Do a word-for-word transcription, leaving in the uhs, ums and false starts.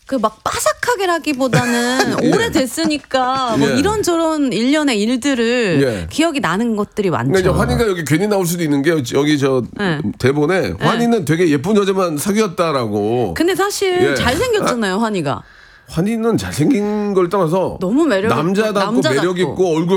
그 막 빠삭하게라기보다는 예. 오래됐으니까 뭐 예. 이런저런 일련의 일들을 예. 기억이 나는 것들이 많죠. 그러니까 이제 환희가 여기 괜히 나올 수도 있는 게 여기 저 네. 대본에 환희는 되게 예쁜 여자만 사귀었다라고. 근데 사실 예. 잘생겼잖아요, 환희가. 환희는 잘생긴 걸 떠나서 너무 매력 있고, 남자답고 남자답고. 매력 있고 얼굴